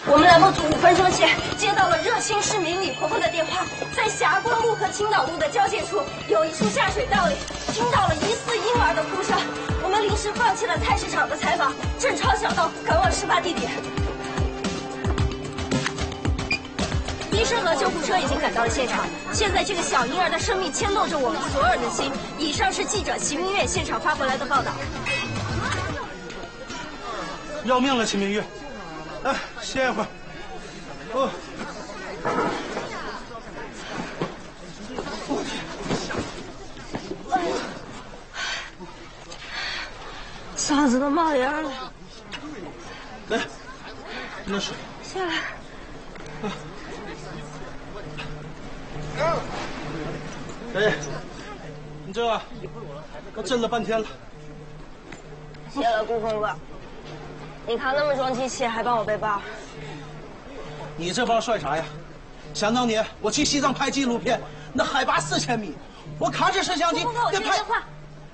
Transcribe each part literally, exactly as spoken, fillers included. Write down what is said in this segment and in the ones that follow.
我们栏目组五分钟前接到了热心市民李婆婆的电话，在霞关路和青岛路的交界处有一处下水道里听到了疑似婴儿的哭声。我们临时放弃了菜市场的采访，正抄小道赶往事发地点。医生和救护车已经赶到了现场，现在这个小婴儿的生命牵动着我们所有人的心。以上是记者齐明月现场发回来的报道。 要命了，齐明月！哎，歇一会儿。哦。 哎呀，嗓子都冒烟了。 来，那水。 下来。 啊。哎，你这个，我震了半天了。 谢了，顾坤哥。你扛那么重机器，还帮我背包。 你这包算啥呀？想当年我去西藏拍纪录片，那海拔四千米，我扛着摄像机顾坤哥，我接电话。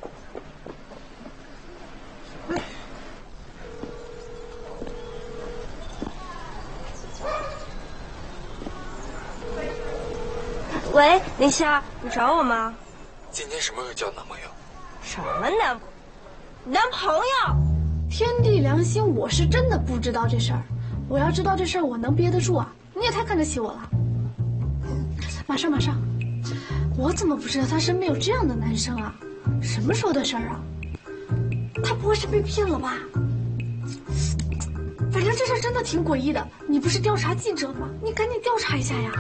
喂，林夏，你找我吗？ 今天什么时候交男朋友？ 什么男男朋友？ 天地良心，我是真的不知道这事儿。我要知道这事儿，我能憋得住啊？你也太看得起我了。马上马上，我怎么不知道他身边有这样的男生啊？什么时候的事儿啊？他不会是被骗了吧？反正这事儿真的挺诡异的。你不是调查记者吗？你赶紧调查一下呀。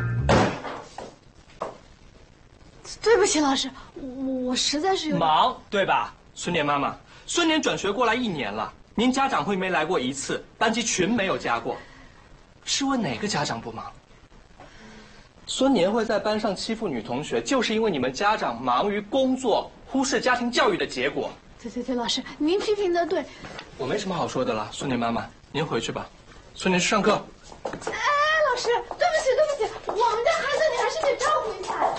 对不起，老师，我我实在是有忙，对吧？孙年妈妈，孙年转学过来一年了，您家长会没来过一次，班级群没有加过，试问哪个家长不忙？孙年会在班上欺负女同学，就是因为你们家长忙于工作，忽视家庭教育的结果。 对对对，老师，您批评的对。 我没什么好说的了，孙年妈妈，您回去吧。孙年去上课。 哎，老师，对不起对不起，我们家孩子你还是得照顾一下。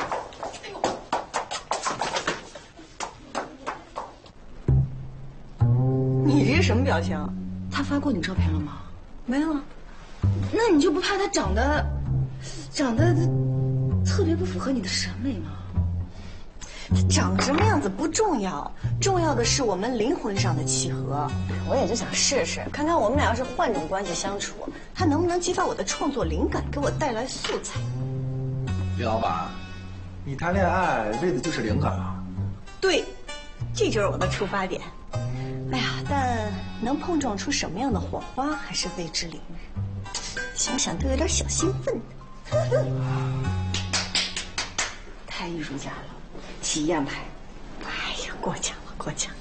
你这是什么表情？他发过你照片了吗？ 没有啊。那你就不怕他长得，长得特别不符合你的审美吗？ 他长什么样子不重要，重要的是我们灵魂上的契合。我也就想试试，看看我们俩要是换种关系相处，他能不能激发我的创作灵感，给我带来素材。 李老板，你谈恋爱为的就是灵感啊？ 对，这就是我的出发点。哎呀，但能碰撞出什么样的火花还是未知领域，想想都有点小兴奋呢。太艺术家了，体验派，哎呀，过奖了，过奖了。